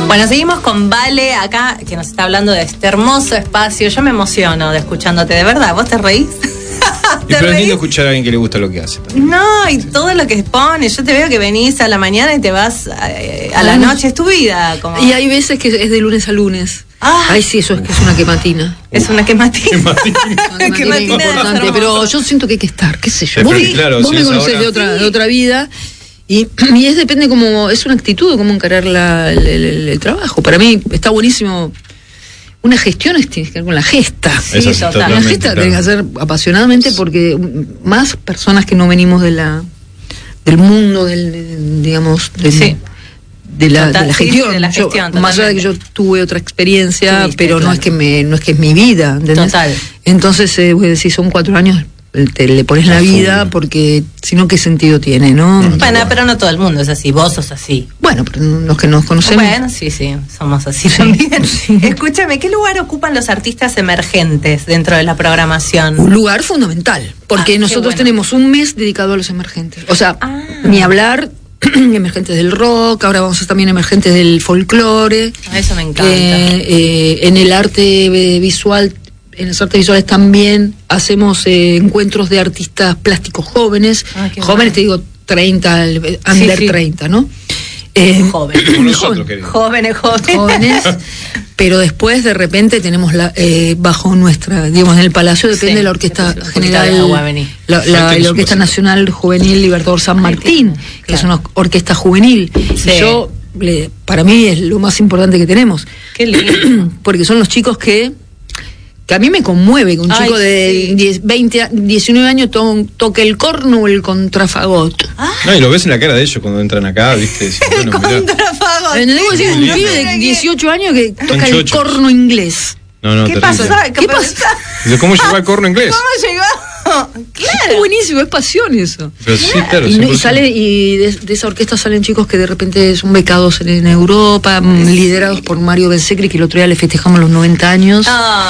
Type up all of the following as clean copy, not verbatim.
Bueno, seguimos con Vale acá, que nos está hablando de este hermoso espacio. Yo me emociono de escuchándote, de verdad. ¿Vos te reís? Pero es lindo escuchar a alguien que le gusta lo que hace también. No, y todo lo que expones. Yo te veo que venís a la mañana y te vas a la noche. Es tu vida. Como... Y hay veces que es de lunes a lunes. Ay, sí, eso es que es una quematina. Es una quematina. Una quematina importante, pero yo siento que hay que estar, qué sé yo. Vos me conocés de otra vida. Y es depende como, es una actitud, cómo encarar el trabajo. Para mí está buenísimo. Una gestión tiene que ver con la gesta. Sí, total. La gesta tiene que hacer apasionadamente porque más personas que no venimos del mundo, digamos, de la gestión. De la gestión, más allá de que yo tuve otra experiencia, pero claro. no es que es mi vida, ¿entendés? Total. Entonces, si son 4 años, te le pones la vida, porque si no, ¿qué sentido tiene, no? Bueno, pero no todo el mundo es así, vos sos así. Bueno, pero los que nos conocemos... Bueno, sí, somos así también. Sí. Escúchame, ¿qué lugar ocupan los artistas emergentes dentro de la programación? Un lugar fundamental, porque nosotros tenemos un mes dedicado a los emergentes. O sea, ni hablar... emergentes del rock, ahora vamos a también emergentes del folclore. Eso me encanta. En el arte visual, en las artes visuales también hacemos encuentros de artistas plásticos jóvenes. Jóvenes, te digo, 30, under 30, ¿no? Jóvenes. Como nosotros, querido. Jóvenes. Pero después de repente tenemos bajo nuestra, digamos, en el Palacio depende de la Orquesta General, la Orquesta Nacional Juvenil Libertador San Martín, que es una orquesta juvenil. Sí. Para mí es lo más importante que tenemos. Qué lindo. Porque son los chicos que a mí me conmueve que un chico de 19 años toque el corno o el contrafagot. No, y lo ves en la cara de ellos cuando entran acá, ¿viste? Bueno, contrafagot. Un pibe de 18 años que toca el corno inglés. No, ¿Qué pasó? ¿Qué pasa? ¿Cómo llegó al corno inglés? ¿Cómo llegó? Claro. Es buenísimo, es pasión eso. Pero sí, claro. Y de esa orquesta salen chicos que de repente son becados en Europa, liderados por Mario Bensecri, que el otro día le festejamos los 90 años.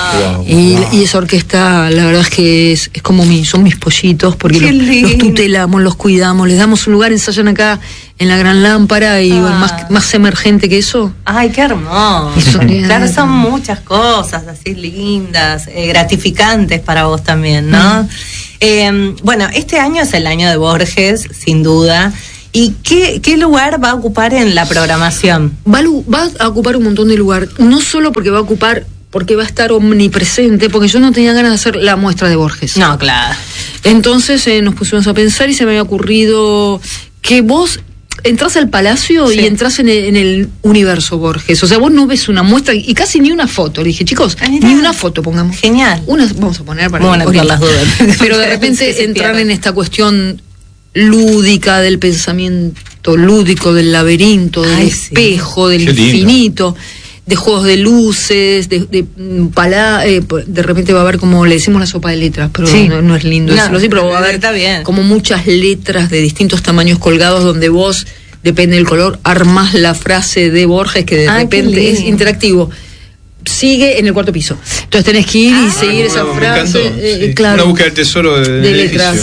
Y esa orquesta, la verdad es que es como son mis pollitos, porque los tutelamos, los cuidamos, les damos un lugar, ensayan acá en la Gran Lámpara y más emergente que eso. Ay, qué hermoso. Claro, son muchas cosas así lindas, gratificantes para vos también, ¿no? Bueno, este año es el año de Borges, sin duda. ¿Y qué lugar va a ocupar en la programación? Va a ocupar un montón de lugar, no solo porque va a estar omnipresente, porque yo no tenía ganas de hacer la muestra de Borges. No, claro. Entonces nos pusimos a pensar y se me había ocurrido que vos entras al Palacio y entras en el universo Borges. O sea, vos no ves una muestra y casi ni una foto. Le dije, chicos, ni una foto pongamos. Genial. Vamos a poner para por las dudas. Pero de repente entrar en esta cuestión lúdica del pensamiento lúdico, del laberinto, del espejo, del infinito, de juegos de luces, de repente va a haber, como le decimos, la sopa de letras, pero no es lindo decirlo así, pero va a haber como muchas letras de distintos tamaños colgados donde vos, depende del color, armás la frase de Borges, que de repente es interactivo. Sigue en el 4º piso. Entonces tenés que ir y seguir esa frase. Claro, una búsqueda del tesoro de letras.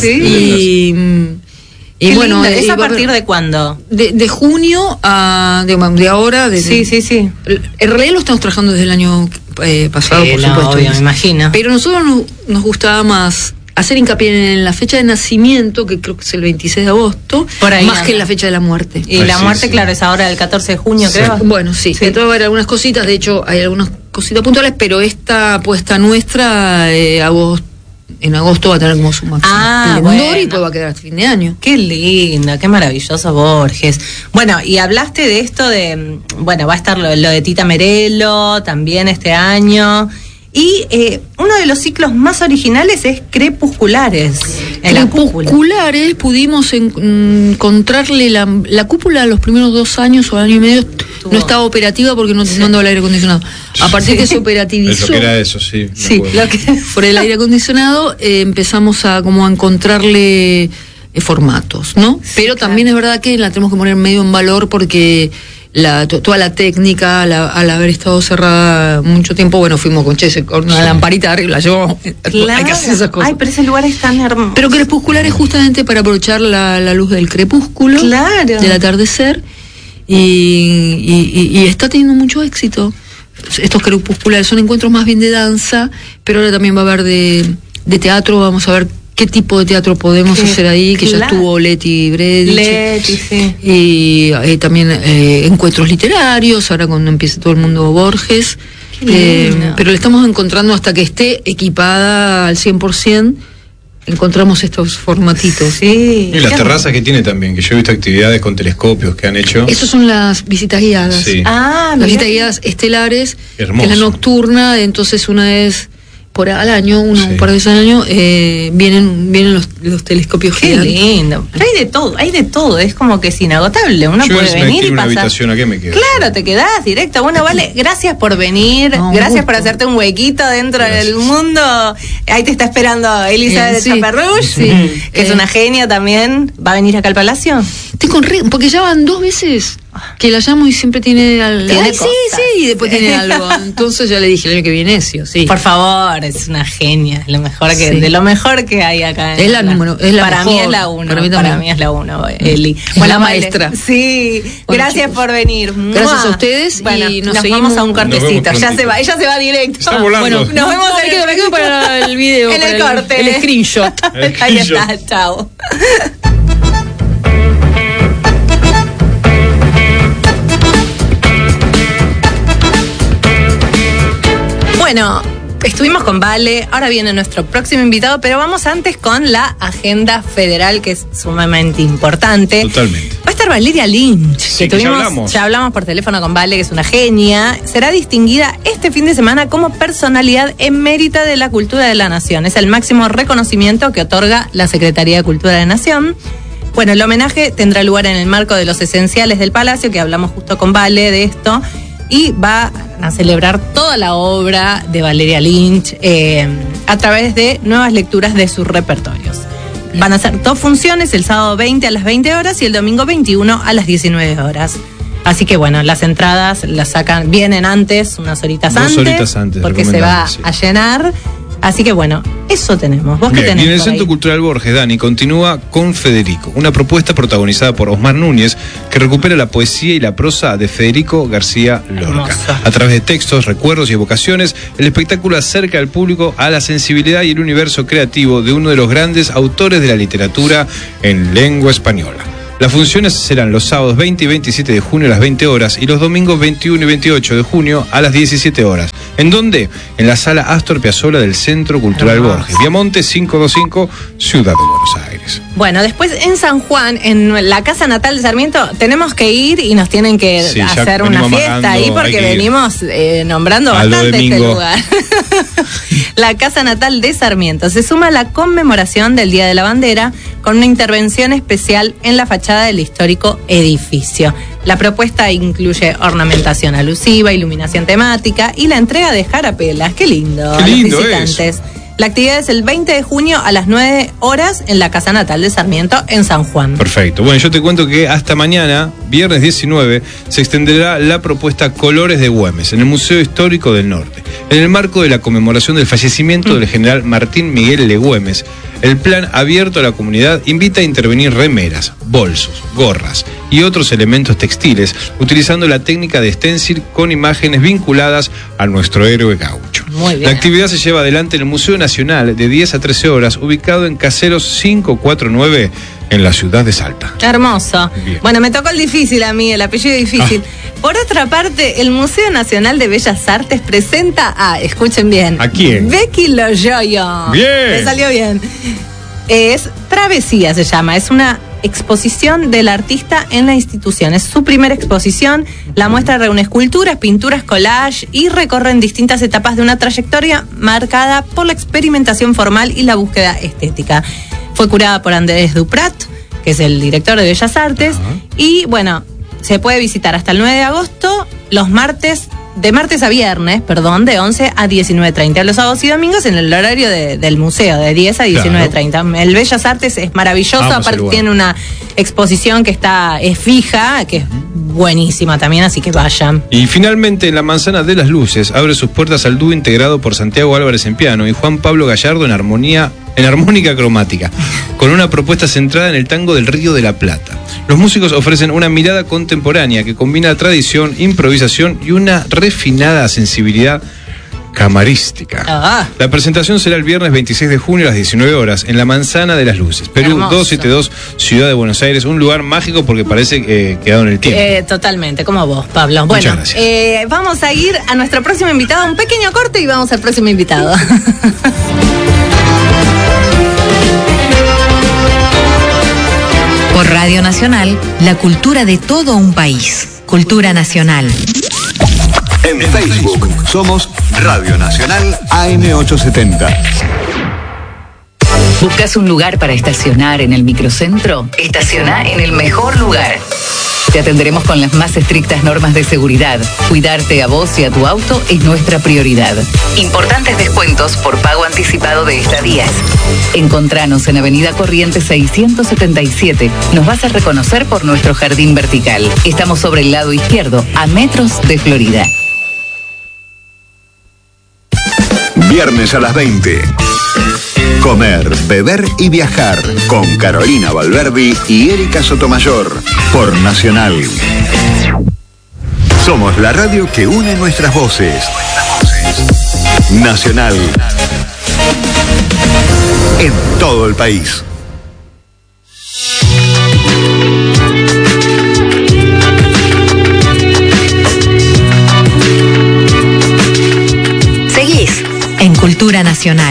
Y bueno, ¿es a partir de cuándo? De junio de ahora. Sí. En realidad lo estamos trabajando desde el año pasado, por supuesto. Obvio, me imagino. Pero a nosotros nos gustaba más hacer hincapié en la fecha de nacimiento, que creo que es el 26 de agosto, más que en la fecha de la muerte. Y la muerte, claro, es ahora el 14 de junio, creo. Bueno, entonces va a haber algunas cositas, de hecho hay algunas cositas puntuales, pero esta apuesta nuestra, en agosto va a tener como su máximo esplendor y después va a quedar hasta fin de año. Qué linda, qué maravilloso Borges. Bueno, y hablaste de esto de, va a estar lo de Tita Merelo también este año. Y uno de los ciclos más originales es Crepusculares. Crepusculares pudimos encontrarle la cúpula los primeros 2 años o año y medio. No estaba operativa porque no andaba el aire acondicionado. A partir que se operativizó. Lo que era eso, por el aire acondicionado empezamos a encontrarle formatos, ¿no? Pero también es verdad que la tenemos que poner medio en valor porque toda la técnica, al haber estado cerrada mucho tiempo, fuimos con una lamparita arriba, la llevamos. Claro. Hay que hacer esas cosas. Ay, pero ese lugar es tan hermoso. Pero Crepuscular es justamente para aprovechar la luz del crepúsculo, del atardecer. y está teniendo mucho éxito. Estos crepusculares son encuentros más bien de danza, pero ahora también va a haber de teatro. Vamos a ver qué tipo de teatro podemos hacer ahí, que ya estuvo Leti Bredich. Sí. Y también encuentros literarios, ahora cuando empiece todo el mundo Borges. Pero le estamos encontrando, hasta que esté equipada al 100%, encontramos estos formatitos. Sí. Y las terrazas que tiene también, que yo he visto actividades con telescopios que han hecho. Esas son las visitas guiadas. Sí. Las visitas guiadas estelares, hermoso. Que es la nocturna, entonces una vez al año, un par de veces al año, vienen los telescopios gigantes. Qué lindo. Pero hay de todo, es como que es inagotable. Uno puede venir y una pasar. Habitación, ¿a qué me quedo? Claro, te quedás directo. Bueno, Vale, gracias por venir, gracias por hacerte un huequito dentro del mundo. Ahí te está esperando Elizabeth Chaperruch, que es una genia también. ¿Va a venir acá al Palacio? Porque ya van 2 veces que la llamo y siempre tiene algo. Sí, y después tiene algo. Entonces ya le dije el año que viene, sí. Por favor, es una genia, es lo mejor de lo mejor que hay acá. Es la número, es la para mejor. mí es la 1. Para mí es la 1, Eli. La maestra. Sí, bueno, gracias chicos, por venir. Gracias a ustedes. Bueno, y nos vamos a un cortecito. Ella se va directo. Está volando. Bueno, nos vemos. Me quedo para el video. En el corte. El screenshot. Ahí está, chao. Bueno, estuvimos con Vale, ahora viene nuestro próximo invitado, pero vamos antes con la agenda federal, que es sumamente importante. Totalmente. Va a estar Valeria Lynch, sí, que ya hablamos por teléfono con Vale, que es una genia. Será distinguida este fin de semana como personalidad emérita de la cultura de la nación. Es el máximo reconocimiento que otorga la Secretaría de Cultura de la Nación. Bueno, el homenaje tendrá lugar en el marco de los esenciales del Palacio, que hablamos justo con Vale de esto, y va a celebrar toda la obra de Valeria Lynch a través de nuevas lecturas de sus repertorios. Van a ser 2 funciones, el sábado 20 a las 20 horas y el domingo 21 a las 19 horas. Así que bueno, las entradas las vienen antes, unas horitas antes, porque se va a llenar. Así que bueno, eso tenemos. ¿Vos qué tenés? Y en el Centro Cultural Borges, Dani, continúa con Federico, una propuesta protagonizada por Osmar Núñez, que recupera la poesía y la prosa de Federico García Lorca. Hermosa. A través de textos, recuerdos y evocaciones, el espectáculo acerca al público a la sensibilidad y el universo creativo de uno de los grandes autores de la literatura en lengua española. Las funciones serán los sábados 20 y 27 de junio a las 20 horas y los domingos 21 y 28 de junio a las 17 horas. ¿En dónde? En la Sala Astor Piazzolla del Centro Cultural Borges, Viamonte 525, Ciudad de Buenos Aires. Bueno, después en San Juan, en la casa natal de Sarmiento, tenemos que ir y nos tienen que hacer una fiesta ahí, porque venimos nombrando bastante este lugar. La casa natal de Sarmiento se suma a la conmemoración del Día de la Bandera con una intervención especial en la fachada del histórico edificio. La propuesta incluye ornamentación alusiva, iluminación temática y la entrega de jarapelas. ¡Qué lindo! ¡Qué lindo a los visitantes! Eso. La actividad es el 20 de junio a las 9 horas en la Casa Natal de Sarmiento, en San Juan. Perfecto. Bueno, yo te cuento que hasta mañana, viernes 19, se extenderá la propuesta Colores de Güemes en el Museo Histórico del Norte, en el marco de la conmemoración del fallecimiento del general Martín Miguel de Güemes. El plan abierto a la comunidad invita a intervenir remeras, bolsos, gorras y otros elementos textiles, utilizando la técnica de stencil con imágenes vinculadas a nuestro héroe gaucho. Muy bien. La actividad se lleva adelante en el Museo Nacional de 10 a 13 horas, ubicado en Caseros 549, en la ciudad de Salta. Hermoso. Bien. Bueno, me tocó el difícil a mí, el apellido difícil. Por otra parte, el Museo Nacional de Bellas Artes presenta a, escuchen bien, ¿a quién? Becky Loyoyo. Bien. Me salió bien. Es Travesía, se llama. Es una exposición del artista en la institución. Es su primera exposición. La muestra reúne esculturas, pinturas, collage y recorren distintas etapas de una trayectoria marcada por la experimentación formal y la búsqueda estética. Fue curada por Andrés Duprat, que es el director de Bellas Artes. Y bueno, se puede visitar hasta el 9 de agosto, los martes, de martes a viernes, de 11 a 19:30. Los sábados y domingos en el horario del museo, de 10 a 19:30. Claro. El Bellas Artes es maravilloso, aparte tiene una exposición que es fija, que es buenísima también, así que vayan. Y finalmente, la Manzana de las Luces abre sus puertas al dúo integrado por Santiago Álvarez en piano y Juan Pablo Gallardo en armonía en armónica cromática, con una propuesta centrada en el tango del Río de la Plata. Los músicos ofrecen una mirada contemporánea que combina tradición, improvisación y una refinada sensibilidad camarística. La presentación será el viernes 26 de junio a las 19 horas en la Manzana de las Luces, Perú 272, Ciudad de Buenos Aires. Un lugar mágico porque parece quedado en el tiempo. Totalmente, como vos, Pablo. Bueno, muchas gracias. Vamos a ir a nuestro próximo invitado, un pequeño corte y vamos al próximo invitado. Por Radio Nacional, la cultura de todo un país. Cultura Nacional. En Facebook somos Radio Nacional AM870. ¿Buscas un lugar para estacionar en el microcentro? Estaciona en el mejor lugar. Te atenderemos con las más estrictas normas de seguridad. Cuidarte a vos y a tu auto es nuestra prioridad. Importantes descuentos por pago anticipado de estadías. Encontranos en Avenida Corrientes 677. Nos vas a reconocer por nuestro jardín vertical. Estamos sobre el lado izquierdo, a metros de Florida. Viernes a las 20. Comer, beber y viajar con Carolina Valverdi y Erika Sotomayor por Nacional. Somos la radio que une nuestras voces. Nacional. En todo el país. Seguís en Cultura Nacional.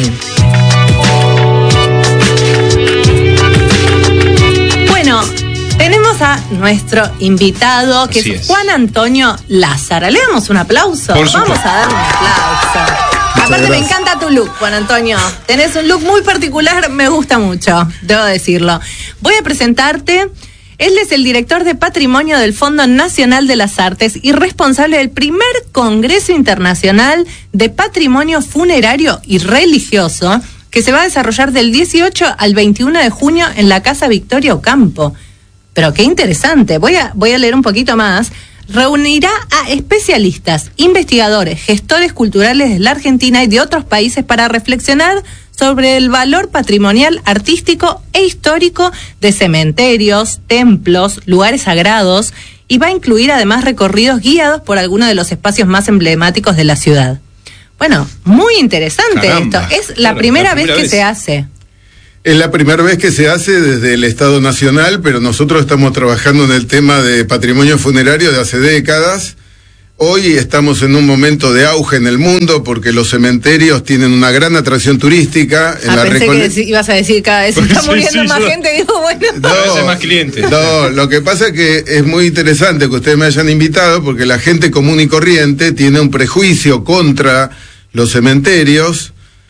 Tenemos a nuestro invitado, que es Juan Antonio Lázara. Le damos un aplauso. Vamos a darle un aplauso. Aparte me encanta tu look, Juan Antonio. Tenés un look muy particular, me gusta mucho, debo decirlo. Voy a presentarte. Él es el director de Patrimonio del Fondo Nacional de las Artes y responsable del primer Congreso Internacional de Patrimonio Funerario y Religioso, que se va a desarrollar del 18 al 21 de junio en la Casa Victoria Ocampo. Pero qué interesante, voy a leer un poquito más. Reunirá a especialistas, investigadores, gestores culturales de la Argentina y de otros países para reflexionar sobre el valor patrimonial, artístico e histórico de cementerios, templos, lugares sagrados, y va a incluir además recorridos guiados por algunos de los espacios más emblemáticos de la ciudad. Bueno, muy interesante. Caramba, esto. Es la primera vez que se hace. Es la primera vez que se hace desde el Estado Nacional, pero nosotros estamos trabajando en el tema de patrimonio funerario de hace décadas. Hoy estamos en un momento de auge en el mundo porque los cementerios tienen una gran atracción turística. Pensé que ibas a decir cada vez se está muriendo más gente, digo, bueno. Cada vez más clientes. No, lo que pasa es que es muy interesante que ustedes me hayan invitado porque la gente común y corriente tiene un prejuicio contra los cementerios.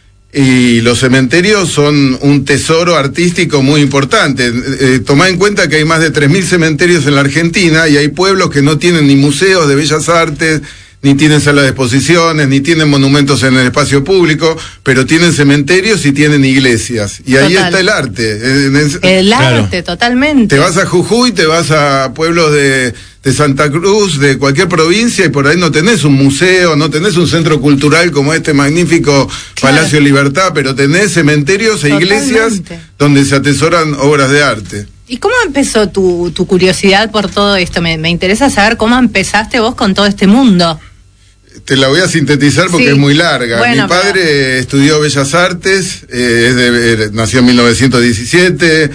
Y los cementerios son un tesoro artístico muy importante. Tomá en cuenta que hay más de 3.000 cementerios en la Argentina y hay pueblos que no tienen ni museos de bellas artes, ni tienen salas de exposiciones, ni tienen monumentos en el espacio público, pero tienen cementerios y tienen iglesias. Y ahí está el arte. El arte, totalmente. Te vas a Jujuy, te vas a pueblos de Santa Cruz, de cualquier provincia, y por ahí no tenés un museo, no tenés un centro cultural como este magnífico Palacio Libertad, pero tenés cementerios e iglesias donde se atesoran obras de arte. ¿Y cómo empezó tu curiosidad por todo esto? Me interesa saber cómo empezaste vos con todo este mundo. Te la voy a sintetizar porque es muy larga. Bueno, mi padre estudió Bellas Artes, nació en 1917,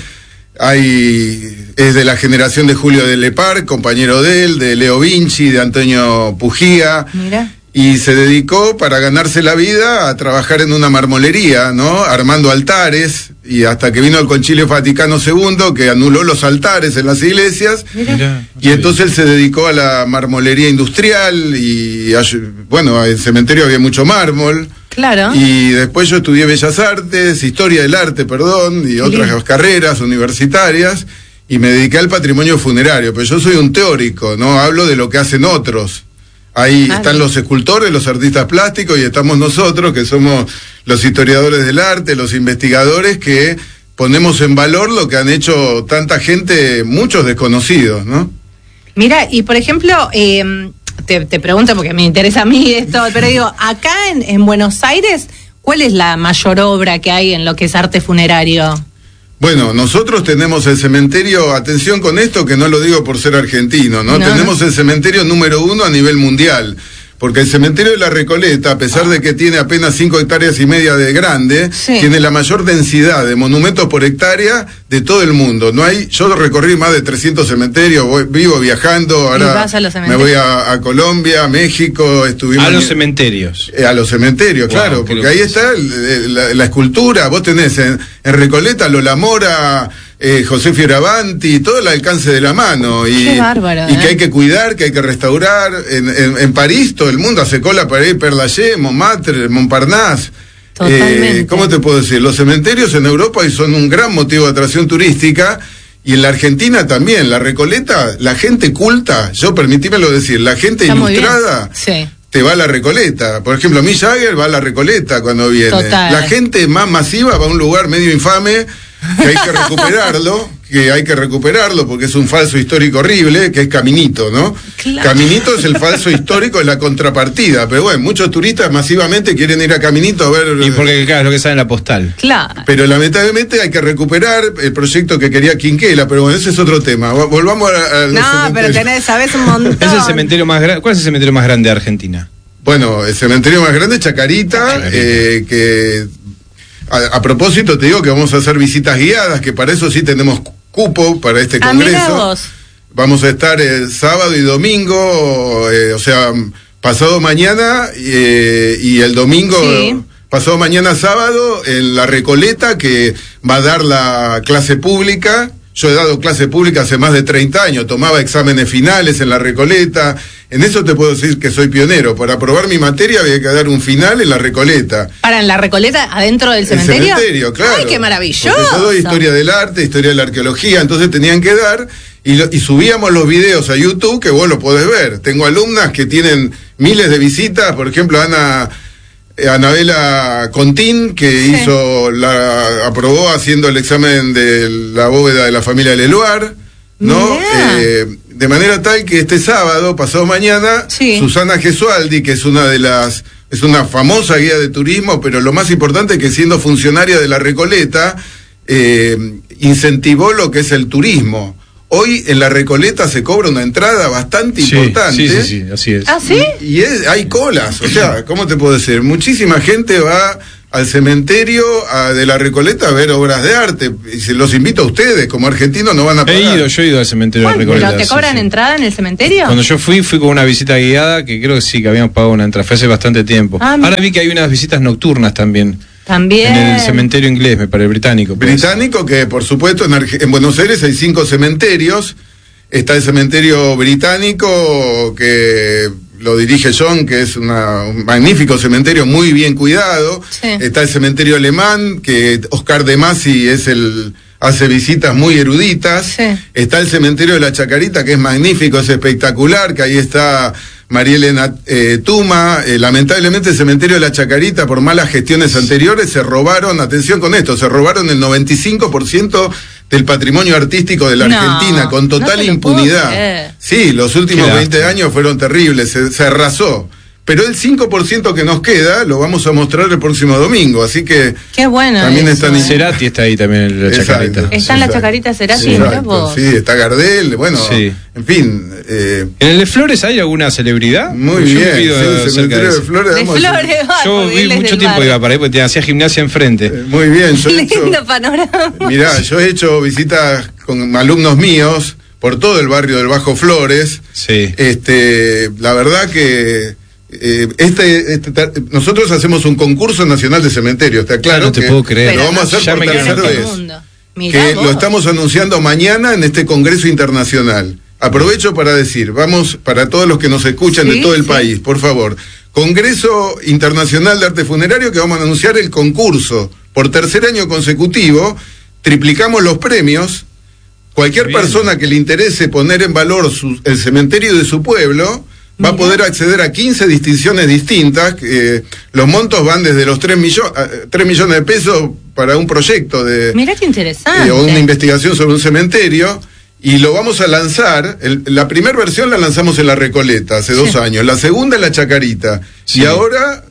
es de la generación de Julio de Lepar, compañero de él, de Leo Vinci, de Antonio Pugía. Mira. Y se dedicó para ganarse la vida a trabajar en una marmolería, ¿no? Armando altares, y hasta que vino el Concilio Vaticano II, que anuló los altares en las iglesias. Mira. Y entonces él se dedicó a la marmolería industrial, y bueno, en el cementerio había mucho mármol. Claro. Y después yo estudié Bellas Artes, Historia del Arte, y otras carreras universitarias, y me dediqué al patrimonio funerario, pero yo soy un teórico, ¿no? Hablo de lo que hacen otros. Ahí están los escultores, los artistas plásticos, y estamos nosotros, que somos los historiadores del arte, los investigadores, que ponemos en valor lo que han hecho tanta gente, muchos desconocidos, ¿no? Mira, y por ejemplo, te pregunto porque me interesa a mí esto, pero digo, acá en Buenos Aires, ¿Cuál es la mayor obra que hay en lo que es arte funerario? Bueno, nosotros tenemos el cementerio, atención con esto que no lo digo por ser argentino, ¿no? Tenemos el cementerio número 1 a nivel mundial. Porque el cementerio de la Recoleta, a pesar de que tiene apenas 5,5 hectáreas de grande, tiene la mayor densidad de monumentos por hectárea de todo el mundo. Yo recorrí más de 300 cementerios, vivo viajando, ahora me voy a Colombia, a México, estuvimos... A los cementerios. A los cementerios, wow, claro, porque ahí está la escultura, vos tenés en Recoleta, Lola Mora... José Fioravanti, todo el alcance de la mano. Qué bárbaro, y que hay que cuidar, que hay que restaurar. En París todo el mundo hace cola para ir Père Lachaise, Montmartre, Montparnasse. Totalmente. ¿Cómo te puedo decir? Los cementerios en Europa son un gran motivo de atracción turística. Y en la Argentina también, la Recoleta, la gente culta, permitímelo decir, la gente está ilustrada te va a la Recoleta. Por ejemplo, Mick Jagger va a la Recoleta cuando viene. Total. La gente más masiva va a un lugar medio infame que hay que recuperarlo porque es un falso histórico horrible, que es Caminito, ¿no? Claro. Caminito es el falso histórico de la contrapartida, pero bueno, muchos turistas masivamente quieren ir a Caminito a ver... Y porque claro, es lo que sale en la postal. Claro. Pero lamentablemente hay que recuperar el proyecto que quería Quinquela, pero bueno, ese es otro tema. Volvamos a pero sabes un montón. Es el cementerio más grande. ¿Cuál es el cementerio más grande de Argentina? Bueno, el cementerio más grande es Chacarita, que... A propósito, te digo que vamos a hacer visitas guiadas, que para eso sí tenemos cupo para este congreso. Vamos a estar el sábado y domingo, pasado mañana y el domingo, pasado mañana sábado, en la Recoleta, que va a dar la clase pública. Yo he dado clase pública hace más de 30 años, tomaba exámenes finales en la Recoleta. En eso te puedo decir que soy pionero. Para aprobar mi materia había que dar un final en la Recoleta. ¿Para en la Recoleta, adentro del cementerio? El cementerio, claro. ¡Ay, qué maravilloso! Porque yo doy historia del arte, historia de la arqueología, entonces tenían que dar, y subíamos los videos a YouTube, que vos lo podés ver. Tengo alumnas que tienen miles de visitas, por ejemplo, Anabela Contín, que aprobó haciendo el examen de la bóveda de la familia Leluar, ¿no? De manera tal que este sábado, pasado mañana, Susana Gesualdi, que es es una famosa guía de turismo, pero lo más importante es que siendo funcionaria de la Recoleta, incentivó lo que es el turismo. Hoy en la Recoleta se cobra una entrada bastante importante. Sí, así es. ¿Ah, sí? Y hay colas, ¿cómo te puedo decir? Muchísima gente va al cementerio de la Recoleta a ver obras de arte. Y se los invito a ustedes, como argentinos no van a pagar. Yo he ido al cementerio de la Recoleta. ¿Pero te cobran entrada en el cementerio? Cuando yo fui con una visita guiada, que creo que habíamos pagado una entrada, fue hace bastante tiempo. Ahora vi que hay unas visitas nocturnas también. También. En el cementerio inglés, me parece, británico. Británico, que por supuesto en Buenos Aires hay 5 cementerios. Está el cementerio británico, que lo dirige John, que es un magnífico cementerio muy bien cuidado. Está el cementerio alemán, que Oscar de Masi hace visitas muy eruditas. Está el cementerio de la Chacarita, que es magnífico, es espectacular, que ahí está María Elena Tuma. Lamentablemente el cementerio de la Chacarita, por malas gestiones anteriores, se robaron el 95% del patrimonio artístico de la Argentina, con total impunidad. Sí, los últimos 20 años fueron terribles, se arrasó. Pero el 5% que nos queda lo vamos a mostrar el próximo domingo, así que... Qué bueno. También eso, Cerati está ahí también en la Chacarita. Está en la Chacarita Cerati, mirá vos. Sí, está Gardel, en fin. ¿En el de Flores hay alguna celebridad? Muy bien, el cementerio de Flores. Yo vi mucho tiempo iba para ahí porque hacía gimnasia enfrente. Muy bien. Lindo panorama. Mirá, yo he hecho visitas con alumnos míos por todo el barrio del Bajo Flores. La verdad que... nosotros hacemos un concurso nacional de cementerios, ¿está claro? No te puedo creer. Lo vamos a hacer por tercera vez. Que lo estamos anunciando mañana en este congreso internacional. Aprovecho para decir, vamos, para todos los que nos escuchan de todo el país, por favor, Congreso Internacional de Arte Funerario, que vamos a anunciar el concurso por tercer año consecutivo. Triplicamos los premios. Cualquier persona que le interese poner en valor el cementerio de su pueblo va a poder acceder a 15 distinciones distintas. Los montos van desde los 3 millones de pesos para un proyecto de... Mirá qué interesante. O una investigación sobre un cementerio. Y lo vamos a lanzar, la primera versión la lanzamos en la Recoleta hace 2 años, la segunda en la Chacarita. Y ahora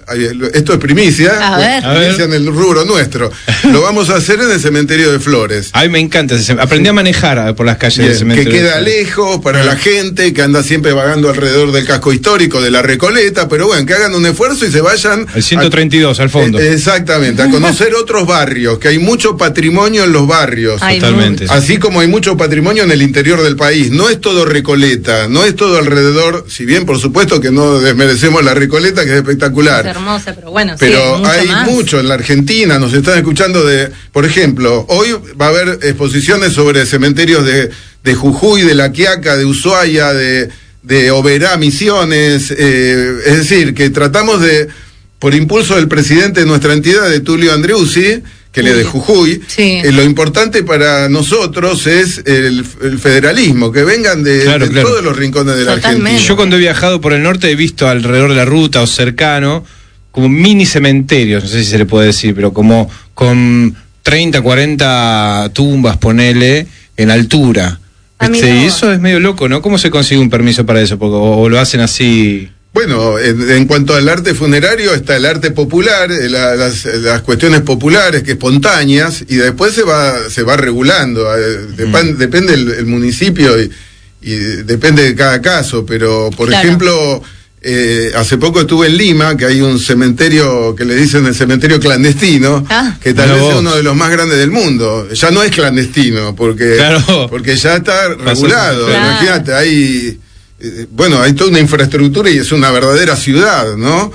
esto es primicia, primicia en el rubro nuestro. Lo vamos a hacer en el cementerio de Flores. A mí me encanta aprendí a manejar por las calles del cementerio. Que queda lejos para la gente que anda siempre vagando alrededor del casco histórico de la Recoleta, pero bueno, que hagan un esfuerzo y se vayan el 132 al fondo. Exactamente, a conocer otros barrios, que hay mucho patrimonio en los barrios. Totalmente. Así como hay mucho patrimonio en el interior del país. No es todo Recoleta, no es todo alrededor, si bien por supuesto que no desmerecemos la Recoleta, que es espectacular. Es hermosa, pero bueno, pero sí, hay mucho en la Argentina, nos están escuchando por ejemplo, hoy va a haber exposiciones sobre cementerios de Jujuy, de La Quiaca, de Ushuaia, de Oberá, Misiones, es decir, que tratamos por impulso del presidente de nuestra entidad, de Tulio Andreusi, que le de Jujuy, lo importante para nosotros es el federalismo, que vengan de todos los rincones de la Argentina. Yo cuando he viajado por el norte he visto alrededor de la ruta o cercano como mini cementerios, no sé si se le puede decir, pero como con 30, 40 tumbas, ponele, en altura. Y eso es medio loco, ¿no? ¿Cómo se consigue un permiso para eso? O lo hacen así... Bueno, en cuanto al arte funerario está el arte popular, las cuestiones populares, que espontáneas, y después se va regulando. Depende el municipio y depende de cada caso, pero por ejemplo, hace poco estuve en Lima, que hay un cementerio que le dicen el cementerio clandestino, que tal vez es uno de los más grandes del mundo. Ya no es clandestino, porque ya está regulado. Imagínate, hay toda una infraestructura y es una verdadera ciudad, ¿no?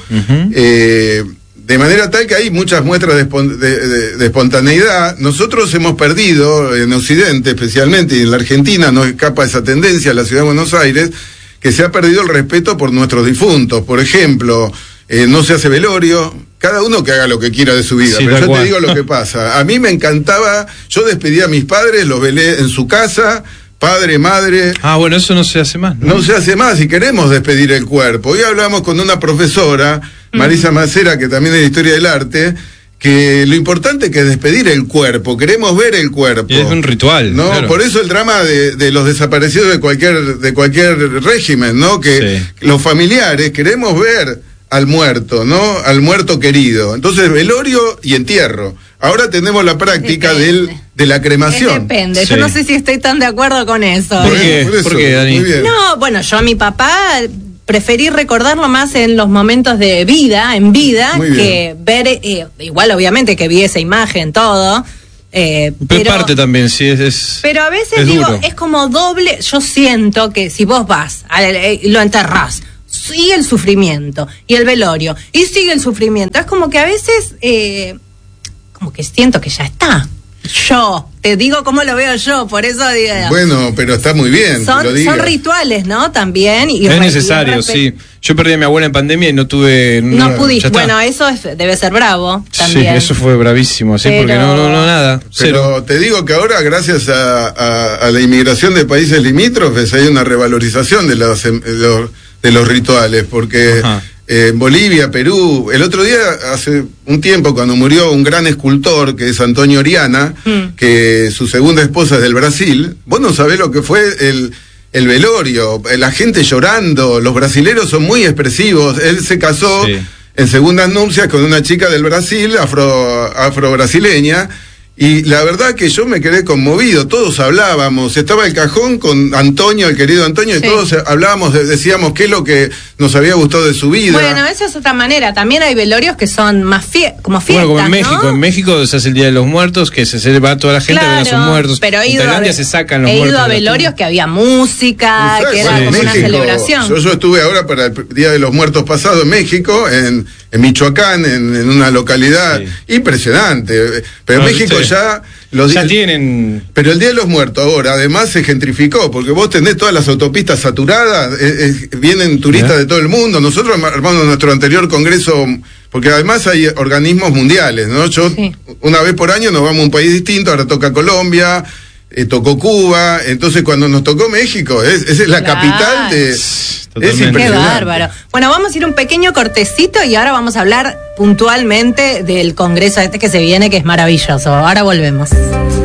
De manera tal que hay muchas muestras de espontaneidad. Nosotros hemos perdido, en Occidente especialmente, y en la Argentina no escapa esa tendencia, en la ciudad de Buenos Aires, que se ha perdido el respeto por nuestros difuntos. Por ejemplo, no se hace velorio, cada uno que haga lo que quiera de su vida, pero yo te digo lo que pasa. A mí me encantaba, yo despedí a mis padres, los velé en su casa, padre, madre. Bueno, eso no se hace más, ¿no? No se hace más y queremos despedir el cuerpo. Hoy hablamos con una profesora, Marisa Macera, que también es de Historia del Arte, que lo importante que es despedir el cuerpo, queremos ver el cuerpo. Y es un ritual, ¿no? Claro. Por eso el drama de los desaparecidos de cualquier régimen, ¿no? Que los familiares queremos ver al muerto, ¿no? Al muerto querido. Entonces, velorio y entierro. Ahora tenemos la práctica de la cremación. Depende, yo no sé si estoy tan de acuerdo con eso. ¿Por qué? ¿Por qué, Dani? No, bueno, yo a mi papá preferí recordarlo más en los momentos de vida, que ver, igual obviamente que vi esa imagen, todo. Pero parte también, sí, pero a veces digo, duro. Es como doble, yo siento que si vos vas, lo enterrás, sigue el sufrimiento, y el velorio, y sigue el sufrimiento, es como que a veces, como que siento que ya está. Yo te digo cómo lo veo yo, por eso digo. Bueno, pero está muy bien. Son rituales, ¿no? También. Y es necesario, sí. Yo perdí a mi abuela en pandemia y no tuve. No pudiste. Bueno, eso debe ser bravo también. Sí, eso fue bravísimo, sí, porque no, nada. Pero te digo que ahora, gracias a la inmigración de países limítrofes, hay una revalorización de los rituales, porque. En Bolivia, Perú, el otro día, hace un tiempo, cuando murió un gran escultor que es Antonio Oriana, que su segunda esposa es del Brasil, vos no sabés lo que fue el velorio, la gente llorando, los brasileros son muy expresivos. Él se casó en segundas nupcias con una chica del Brasil, afro-brasileña, y la verdad que yo me quedé conmovido. Todos hablábamos, estaba el cajón con Antonio, el querido Antonio, y todos hablábamos, decíamos qué es lo que nos había gustado de su vida. Bueno, esa es otra manera. También hay velorios que son más como fiestas, como en México. ¿no? En México se hace el Día de los Muertos, que se va toda la gente a ver a sus muertos. Pero en Tailandia se sacan los muertos. He ido a velorios que había música, que era como una celebración. Yo estuve ahora para el Día de los Muertos pasado en México, en Michoacán, en una localidad impresionante. Pero en México ya tienen. Pero el Día de los Muertos ahora además se gentrificó, porque vos tenés todas las autopistas saturadas, vienen turistas de todo el mundo. Nosotros armamos nuestro anterior congreso, porque además hay organismos mundiales, ¿no? Una vez por año nos vamos a un país distinto, ahora toca Colombia, tocó Cuba, entonces cuando nos tocó México, esa es la capital de... Totalmente. Qué bárbaro. Bueno, vamos a ir un pequeño cortecito y ahora vamos a hablar puntualmente del congreso que se viene, que es maravilloso. Ahora volvemos.